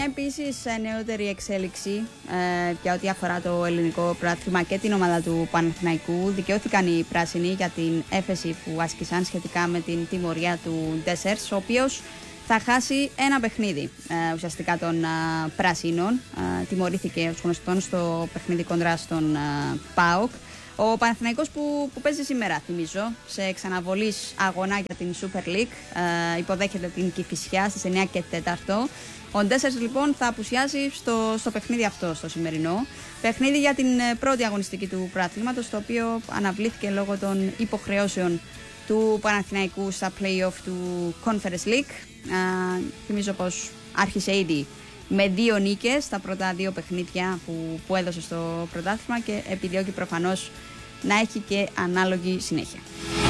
επίσης νεότερη εξέλιξη για ό,τι αφορά το ελληνικό πρωτάθλημα και την ομάδα του Παναθηναϊκού. Δικαιώθηκαν οι πράσινοι για την έφεση που άσκησαν σχετικά με την τιμωρία του Ντέσσερς, ο οποίος θα χάσει ένα παιχνίδι ουσιαστικά των πράσινων. Τιμωρήθηκε ως γνωστόν στο παιχνίδι κοντρά στον ΠΑΟΚ. Ο Παναθηναϊκός που παίζει σήμερα, θυμίζω, σε ξαναβολής αγώνα για την Super League, υποδέχεται την Κηφισιά στις 9 και 4. Ο Ντέσσερς λοιπόν θα απουσιάσει στο παιχνίδι αυτό, στο σημερινό. Παιχνίδι για την πρώτη αγωνιστική του πρωταθλήματος, το οποίο αναβλήθηκε λόγω των υποχρεώσεων του Παναθηναϊκού στα play-off του Conference League. Θυμίζω πως άρχισε ήδη με 2 νίκες στα πρώτα 2 παιχνίδια που έδωσε στο πρωτάθλημα και επιδιώκει προφανώς να έχει και ανάλογη συνέχεια.